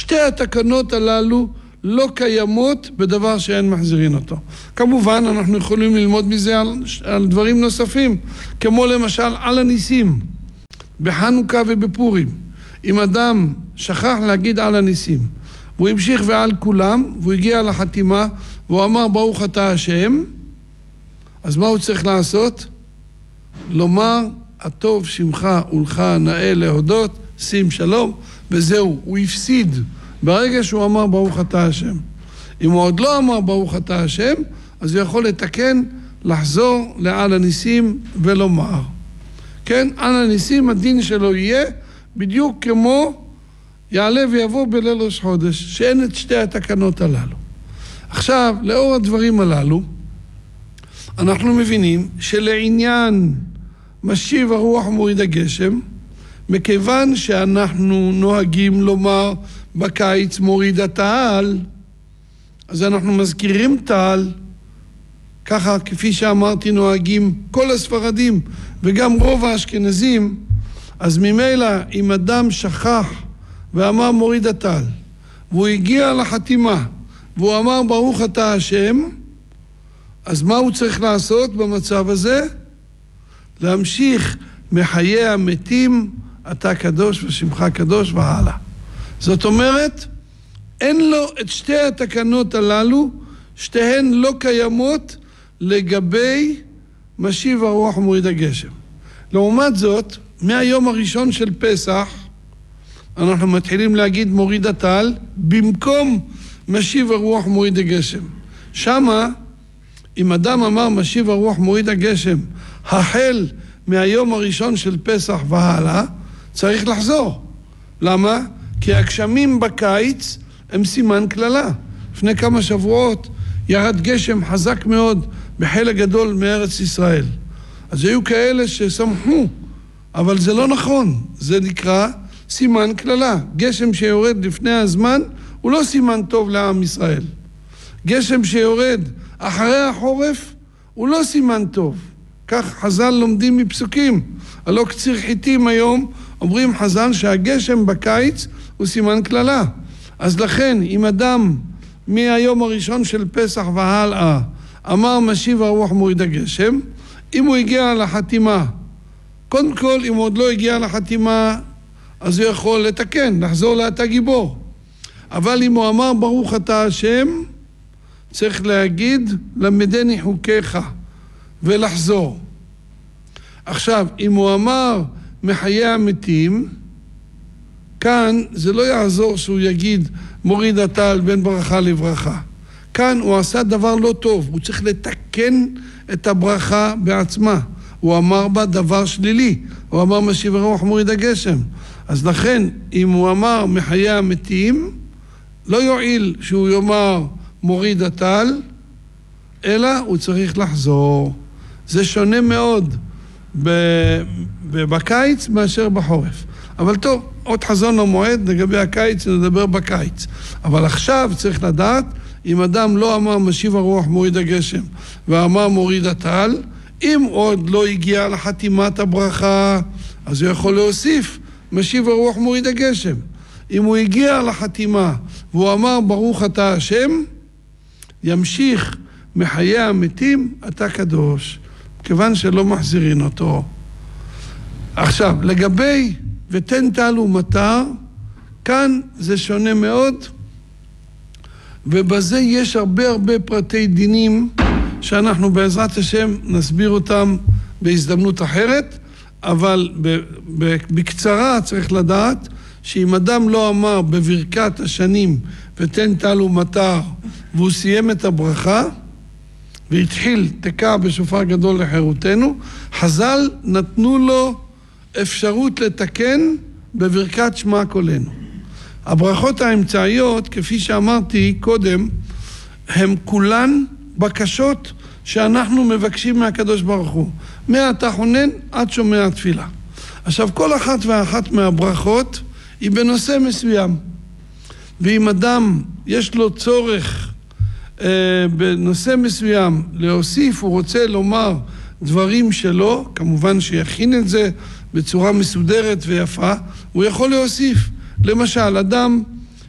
שתי התקנות הללו לא קיימות בדבר שאין מחזירין אותו. כמובן, אנחנו יכולים ללמוד מזה על דברים נוספים, כמו למשל על הניסים, בחנוכה ובפורים. אם אדם שכח להגיד על הניסים, והוא המשיך ועל כולם, והוא הגיע לחתימה, והוא אמר ברוך אתה השם, אז מה הוא צריך לעשות? לומר, הטוב שמך ולך נאה להודות, שים שלום, וזהו, הוא הפסיד ברגע שהוא אמר ברוך אתה השם. אם הוא עוד לא אמר ברוך אתה השם, אז הוא יכול לתקן, לחזור לעל הניסים ולומר. כן, על הניסים הדין שלו יהיה בדיוק כמו יעלה ויבוא בליל ראש חודש, שאין את שתי התקנות הללו. עכשיו, לאור הדברים הללו, אנחנו מבינים שלעניין משיב הרוח מוריד הגשם, מכיוון שאנחנו נוהגים לומר בקיץ מוריד הטל, אז אנחנו מזכירים טל, ככה כפי שאמרתי נוהגים כל הספרדים וגם רוב האשכנזים, אז ממילא אם אדם שכח ואמר מוריד הטל, והוא הגיע לחתימה והוא אמר ברוך אתה השם, אז מה הוא צריך לעשות במצב הזה? להמשיך מחיי המתים, אתה קדוש ושמך קדוש והלאה. זאת אומרת, אין לו את שתי התקנות הללו, שתיהן לא קיימות לגבי משיב הרוח ומוריד הגשם. לעומת זאת, מהיום הראשון של פסח, אנחנו מתחילים להגיד מוריד הטל, במקום משיב הרוח ומוריד הגשם. שמה, אם אדם אמר משיב הרוח מוריד הגשם, החל מהיום הראשון של פסח והלאה, צריך לחזור. למה? כי הגשמים בקיץ הם סימן כללה. לפני כמה שבועות ירד גשם חזק מאוד בחלק גדול מארץ ישראל. אז היו כאלה ששמחו, אבל זה לא נכון. זה נקרא סימן כללה. גשם שיורד לפני הזמן הוא לא סימן טוב לעם ישראל. גשם שיורד אחרי החורף הוא לא סימן טוב. כך חז"ל לומדים מפסוקים. הלא קציר חיטים היום אומרים חז"ל שהגשם בקיץ הוא סימן כללה. אז לכן אם אדם מהיום הראשון של פסח והלאה אמר משיב הרוח מוריד הגשם, אם הוא הגיע לחתימה, קודם כל אם הוא עוד לא הגיע לחתימה, אז הוא יכול לתקן, לחזור לאתה גיבור. אבל אם הוא אמר ברוך אתה השם, צריך להגיד למדני חוקיך ולחזור. עכשיו, אם הוא אמר מחיי המתים, כאן זה לא יעזור שהוא יגיד מוריד הטל בין ברכה לברכה. כאן הוא עשה דבר לא טוב, הוא צריך לתקן את הברכה בעצמה. הוא אמר בה דבר שלילי, הוא אמר משיב הרוח מוריד הגשם. אז לכן, אם הוא אמר מחיי המתים, לא יועיל שהוא יאמר מוריד הטל, אלא הוא צריך לחזור. זה שונה מאוד בקיץ מאשר בחורף. אבל טוב, עוד חזון למועד, לגבי הקיץ נדבר בקיץ. אבל עכשיו צריך לדעת, אם אדם לא אמר משיב הרוח מוריד הגשם, ואמר מוריד הטל, אם עוד לא הגיע לחתימת הברכה, אז הוא יכול להוסיף משיב הרוח מוריד הגשם. אם הוא הגיע לחתימה, והוא אמר ברוך אתה השם, ימשיך מחיי המתים, אתה קדוש, כיוון שלא מחזירין אותו. עכשיו, לגבי ותן טל ומטר, כאן זה שונה מאוד, ובזה יש הרבה פרטי דינים, שאנחנו בעזרת השם נסביר אותם בהזדמנות אחרת, אבל בקצרה צריך לדעת, שאם אדם לא אמר בברכת השנים ותן טל ומטר, והוא סיים את הברכה, והתחיל תקע בשופר גדול לחירותנו, חז"ל נתנו לו אפשרות לתקן בברכת שמע קולנו. הברכות האמצעיות, כפי שאמרתי קודם, הם כולן בקשות שאנחנו מבקשים מהקדוש ברוך הוא. מעתה חונן עד שומע התפילה. עכשיו, כל אחת ואחת מהברכות היא בנושא מסוים. ואם אדם יש לו צורך בנושא מסוים להוסיף, הוא רוצה לומר דברים שלו, כמובן שיכין את זה בצורה מסודרת ויפה, הוא יכול להוסיף. למשל, אדם